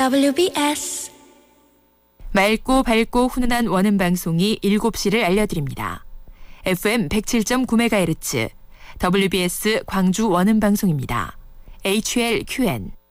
WBS 맑고 밝고 훈훈한 원음 방송이 7시를 알려드립니다. FM 107.9MHz WBS 광주 원음 방송입니다. HLQN